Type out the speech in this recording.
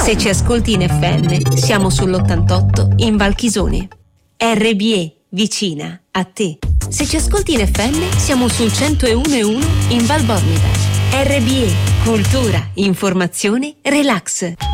Se ci ascolti in FM, siamo sull'88 in Valchisone. RBE, vicina a te. Se ci ascolti in FM, siamo sul 101.1 in Val Bormida. RBE, cultura, informazione, relax.